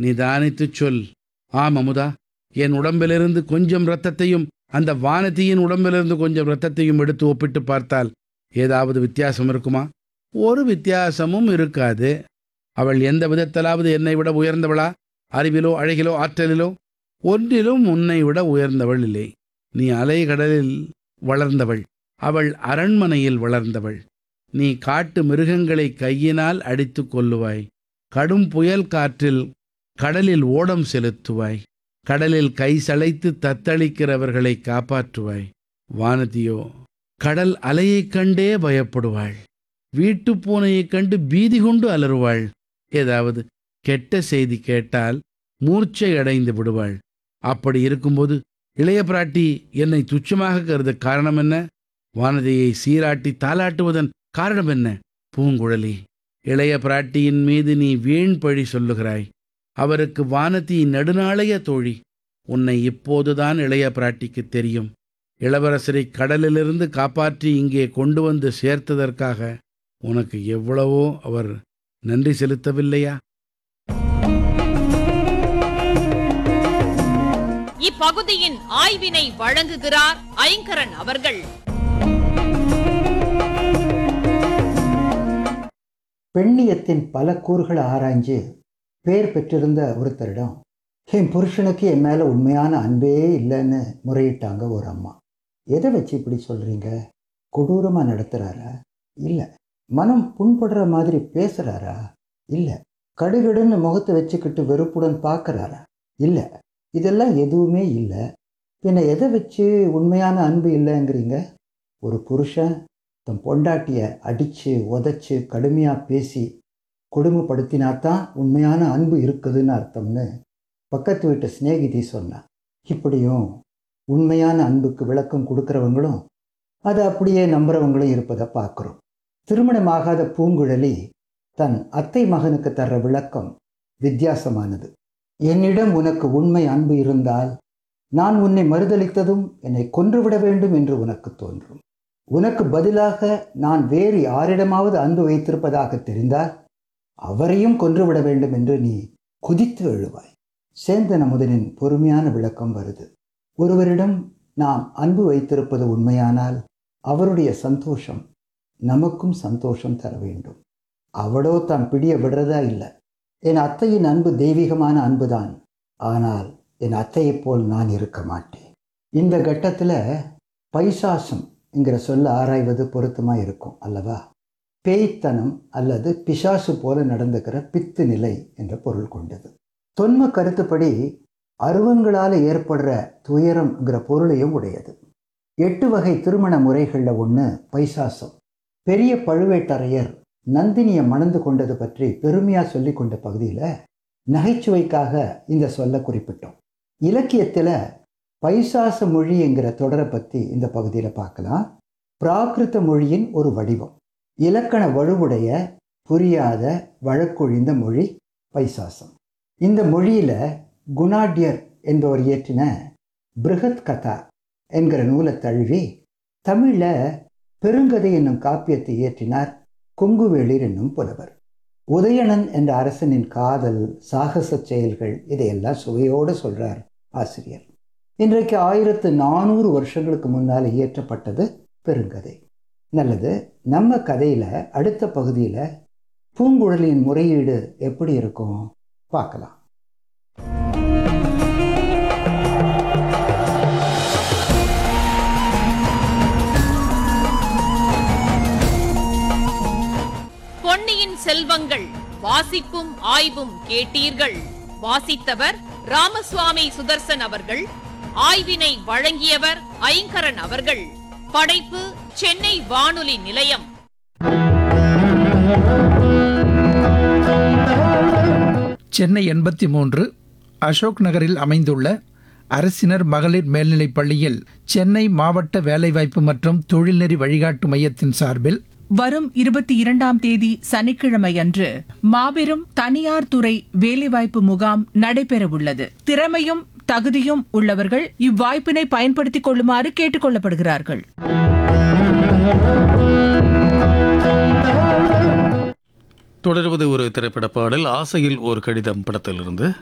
நிதானித்துச் சொல். ஆம் அமுதா, என் உடம்பிலிருந்து கொஞ்சம் இரத்தத்தையும் அந்த வானதியின் உடம்பிலிருந்து கொஞ்சம் இரத்தத்தையும் எடுத்து ஒப்பிட்டு பார்த்தால் ஏதாவது வித்தியாசம் இருக்குமா? ஒரு வித்தியாசமும் இருக்காது. அவள் எந்த விதத்திலாவது என்னை விட உயர்ந்தவளா? அறிவிலோ, அழகிலோ, ஆற்றலிலோ ஒன்றிலும் உன்னை விட உயர்ந்தவள் இல்லை. நீ அலைகடலில் வளர்ந்தவள், அவள் அரண்மனையில் வளர்ந்தவள். நீ காட்டு மிருகங்களை கையினால் அடித்து கொல்லுவாய். கடும் புயல் காற்றில் கடலில் ஓடம் செலுத்துவாய். கடலில் கை சளைத்து தத்தளிக்கிறவர்களை காப்பாற்றுவாய். வானதியோ கடல் அலையைக் கண்டே பயப்படுவாள். வீட்டு பூனையைக் கண்டு பீதி கொண்டு அலறுவாள். ஏதாவது கெட்ட செய்தி கேட்டால் மூர்ச்சை அடைந்து விடுவாள். அப்படி இருக்கும்போது இளைய பிராட்டி என்னை துச்சமாக கருத காரணம் என்ன? வானதியை சீராட்டி தாலாட்டுவதன் காரணம் என்ன? பூங்குழலி, இளைய பிராட்டியின் மீது நீ வீண் பழி சொல்லுகிறாய். அவருக்கு வானதி நெடுநாளைய தோழி. உன்னை இப்போதுதான் இளைய பிராட்டிக்கு தெரியும். இளவரசரை கடலிலிருந்து காப்பாற்றி இங்கே கொண்டு வந்து சேர்த்ததற்காக உனக்கு எவ்வளவோ அவர் நன்றி செலுத்தவில்லையா? இப்பகுதியின் ஆய்வினை வழங்குகிறார் ஐங்கரன் அவர்கள். பெண்ணியத்தின் பல கூறுகளை ஆராய்ஞ்சு பேர் பெற்றிருந்த ஒருத்தரிடம் என் புருஷனுக்கு என் மேலே உண்மையான அன்பே இல்லைன்னு முறையிட்டாங்க ஒரு அம்மா. எதை வச்சு இப்படி சொல்கிறீங்க? கொடூரமாக நடத்துகிறாரா? இல்லை. மனம் புண்படுற மாதிரி பேசுகிறாரா? இல்லை. கடுகடுன்னு முகத்தை வச்சுக்கிட்டு வெறுப்புடன் பார்க்குறாரா? இல்லை. இதெல்லாம் எதுவுமே இல்லை. பின்ன எதை வச்சு உண்மையான அன்பு இல்லைங்கிறீங்க? ஒரு புருஷன் தன் பொண்டாட்டியை அடித்து உதைச்சி கடுமையாக பேசி கொடுமைப்படுத்தினாத்தான் உண்மையான அன்பு இருக்குதுன்னு அர்த்தம்னு பக்கத்து வீட்டு சிநேகிதி சொன்னான். இப்படியும் உண்மையான அன்புக்கு விளக்கம் கொடுக்குறவங்களும் அதை அப்படியே நம்புறவங்களும் இருப்பதை பார்க்குறோம். திருமணமாகாத பூங்குழலி தன் அத்தை மகனுக்கு தர்ற விளக்கம் வித்தியாசமானது. என்னிடம் உனக்கு உண்மை அன்பு இருந்தால் நான் உன்னை மறுதளித்ததும் என்னை கொன்றுவிட வேண்டும் என்று உனக்கு தோன்றும். உனக்கு பதிலாக நான் வேறு யாரிடமாவது அன்பு வைத்திருப்பதாக தெரிந்தால் அவரையும் கொன்றுவிட வேண்டும் என்று நீ குதித்து எழுவாய். சேந்தன் அமுதனின் பொறுமையான விளக்கம் வருது. ஒருவரிடம் நாம் அன்பு வைத்திருப்பது உண்மையானால் அவருடைய சந்தோஷம் நமக்கும் சந்தோஷம் தர வேண்டும். அவளோ தான் பிடிய விடுறதா இல்லை. என் அத்தையின் அன்பு தெய்வீகமான அன்புதான். ஆனால் என் அத்தையைப் போல் நான் இருக்க மாட்டேன். இந்த கட்டத்தில் பைசாசம் என்கிற சொல்ல ஆராய்வது பொருத்தமாக இருக்கும் அல்லவா? பேய்த்தனம் அல்லது பிசாசு போல நடந்துக்கிற பித்து நிலை என்ற பொருள் கொண்டது. தொன்ம கருத்துப்படி அருவங்களால் ஏற்படுற துயரம்ங்கிற பொருளையும் உடையது. 8 வகை திருமண முறைகளில் ஒன்று பைசாசம். பெரிய பழுவேட்டரையர் நந்தினியை மணந்து கொண்டது பற்றி பெருமையாக சொல்லி கொண்ட பகுதியில் நகைச்சுவைக்காக இந்த சொல்ல குறிப்பிட்டோம். இலக்கியத்தில் பைசாச மொழி என்கிற தொடரை பற்றி இந்த பகுதியில் பார்க்கலாம். பிராகிருத மொழியின் ஒரு வடிவம். இலக்கண வலுவுடைய புரியாத வழக்கொழிந்த மொழி பைசாசம். இந்த மொழியில் குணாட்யர் என்பவர் இயற்றின பிருகத் கதா என்கிற நூலை தழுவி தமிழில் பெருங்கதை என்னும் காப்பியத்தை இயற்றினார் கொங்குவேளிர் என்னும் புலவர். உதயணன் என்ற அரசனின் காதல், சாகச செயல்கள் இதையெல்லாம் சுவையோடு சொல்கிறார் ஆசிரியர். இன்றைக்கு 1400 வருஷங்களுக்கு முன்னால் இயற்றப்பட்டது பெருங்கதை. நல்லது. நம்ம கதையில் அடுத்த பகுதியில் பூங்குழலியின் முறையீடு எப்படி இருக்கும் பார்க்கலாம். பொன்னியின் செல்வங்கள் வாசிப்பும் ஆய்வும் கேட்டீர்கள். வாசித்தவர் ராமசுவாமி சுதர்சன் அவர்கள். ஆய்வினை வழங்கியவர் ஐங்கரன் அவர்கள். படைப்பு சென்னை வானொலி நிலையம். சென்னை 83 அசோக் நகரில் அமைந்துள்ள அரசினர் மகளிர் மேல்நிலைப் பள்ளியில் சென்னை மாவட்ட வேலைவாய்ப்பு மற்றும் தொழில்நெறி வழிகாட்டு மையத்தின் சார்பில் வரும் 22ஆம் தேதி சனிக்கிழமை அன்று மாபெரும் தனியார் துறை வேலைவாய்ப்பு முகாம் நடைபெறவுள்ளது. திறமையும் தகுதியும் உள்ளவர்கள் இவ்வாய்ப்பினை பயன்படுத்திக் கொள்ளுமாறு கேட்டுக் கொள்ளப்படுகிறார்கள். தொடர்வது ஒரு திரைப்பட பாடல். ஆசையில் ஒரு கடிதம் படத்திலிருந்து.